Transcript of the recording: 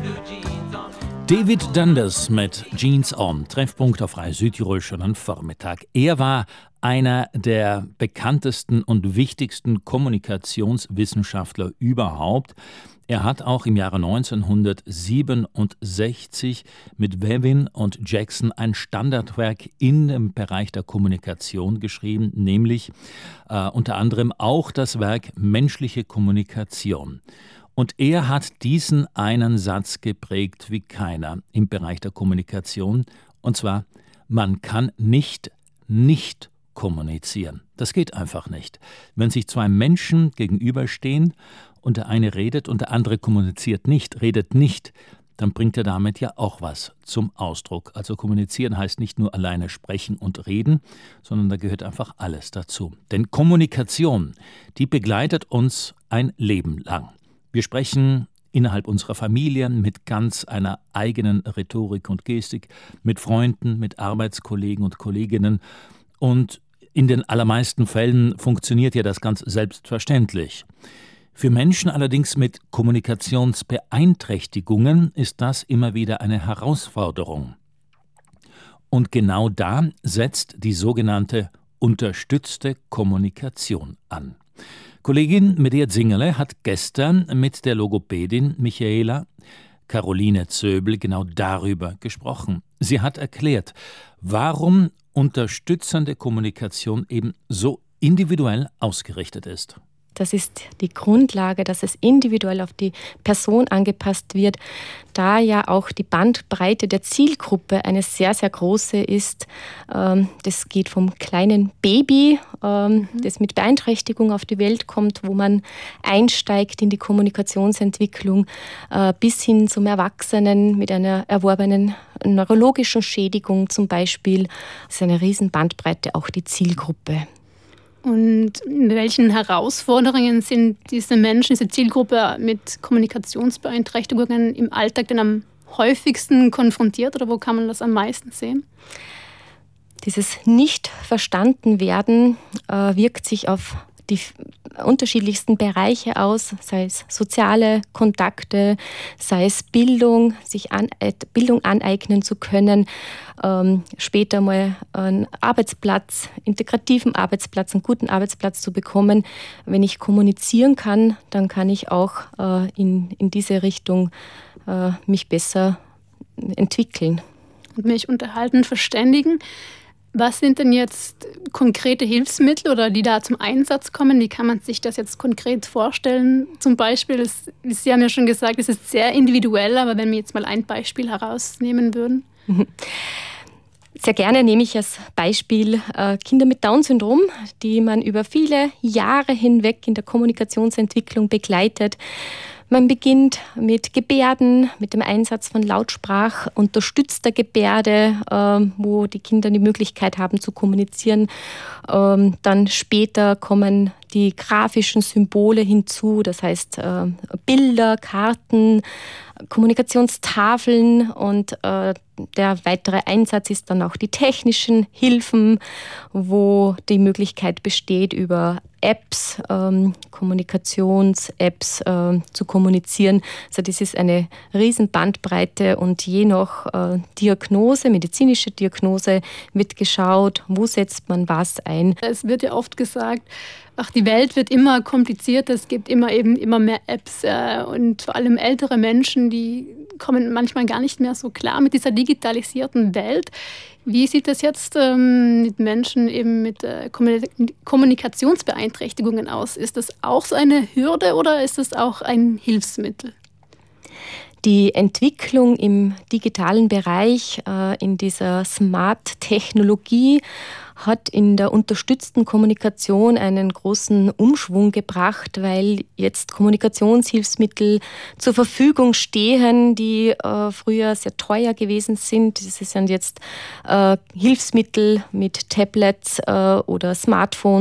David Dundas mit Jeans On. Treffpunkt auf Freie Südtirol schon am Vormittag. Er war einer der bekanntesten und wichtigsten Kommunikationswissenschaftler überhaupt. Er hat auch im Jahre 1967 mit Webin und Jackson ein Standardwerk in dem Bereich der Kommunikation geschrieben, nämlich unter anderem auch das Werk Menschliche Kommunikation. Und er hat diesen einen Satz geprägt wie keiner im Bereich der Kommunikation. Und zwar, man kann nicht kommunizieren. Das geht einfach nicht. Wenn sich zwei Menschen gegenüberstehen und der eine redet und der andere kommuniziert nicht, redet nicht, dann bringt er damit ja auch was zum Ausdruck. Also kommunizieren heißt nicht nur alleine sprechen und reden, sondern da gehört einfach alles dazu. Denn Kommunikation, die begleitet uns ein Leben lang. Wir sprechen innerhalb unserer Familien mit ganz einer eigenen Rhetorik und Gestik, mit Freunden, mit Arbeitskollegen und Kolleginnen. Und in den allermeisten Fällen funktioniert ja das ganz selbstverständlich. Für Menschen allerdings mit Kommunikationsbeeinträchtigungen ist das immer wieder eine Herausforderung. Und genau da setzt die sogenannte unterstützte Kommunikation an. Kollegin Medea Zingerle hat gestern mit der Logopädin Michaela Caroline Zöbel genau darüber gesprochen. Sie hat erklärt, warum unterstützende Kommunikation eben so individuell ausgerichtet ist. Das ist die Grundlage, dass es individuell auf die Person angepasst wird, da ja auch die Bandbreite der Zielgruppe eine sehr, sehr große ist. Das geht vom kleinen Baby, das mit Beeinträchtigung auf die Welt kommt, wo man einsteigt in die Kommunikationsentwicklung, bis hin zum Erwachsenen mit einer erworbenen neurologischen Schädigung zum Beispiel. Das ist eine riesen Bandbreite, auch die Zielgruppe. Und in welchen Herausforderungen sind diese Menschen, diese Zielgruppe mit Kommunikationsbeeinträchtigungen im Alltag denn am häufigsten konfrontiert oder wo kann man das am meisten sehen? Dieses Nicht-Verstanden-Werden wirkt sich auf die unterschiedlichsten Bereiche aus, sei es soziale Kontakte, sei es Bildung, Bildung aneignen zu können, später mal einen Arbeitsplatz, integrativen Arbeitsplatz, einen guten Arbeitsplatz zu bekommen. Wenn ich kommunizieren kann, dann kann ich auch in diese Richtung mich besser entwickeln. Und mich unterhalten, verständigen. Was sind denn jetzt konkrete Hilfsmittel oder die da zum Einsatz kommen? Wie kann man sich das jetzt konkret vorstellen? Zum Beispiel, Sie haben ja schon gesagt, es ist sehr individuell, aber wenn wir jetzt mal ein Beispiel herausnehmen würden. Sehr gerne nehme ich als Beispiel Kinder mit Down-Syndrom, die man über viele Jahre hinweg in der Kommunikationsentwicklung begleitet. Man beginnt mit Gebärden, mit dem Einsatz von lautsprachunterstützter Gebärde, wo die Kinder die Möglichkeit haben zu kommunizieren. Dann später kommen die grafischen Symbole hinzu, das heißt Bilder, Karten, Kommunikationstafeln und der weitere Einsatz ist dann auch die technischen Hilfen, wo die Möglichkeit besteht, über Apps, Kommunikations-Apps zu kommunizieren. Also das ist eine riesen Bandbreite und je nach Diagnose, medizinische Diagnose, wird geschaut, wo setzt man was ein. Es wird ja oft gesagt, die Welt wird immer komplizierter, es gibt immer mehr Apps und vor allem ältere Menschen, die kommen manchmal gar nicht mehr so klar mit dieser digitalisierten Welt. Wie sieht das jetzt mit Menschen eben mit Kommunikationsbeeinträchtigungen aus? Ist das auch so eine Hürde oder ist es auch ein Hilfsmittel? Die Entwicklung im digitalen Bereich, in dieser Smart-Technologie, hat in der unterstützten Kommunikation einen großen Umschwung gebracht, weil jetzt Kommunikationshilfsmittel zur Verfügung stehen, die früher sehr teuer gewesen sind. Das sind jetzt Hilfsmittel mit Tablets oder Smartphones,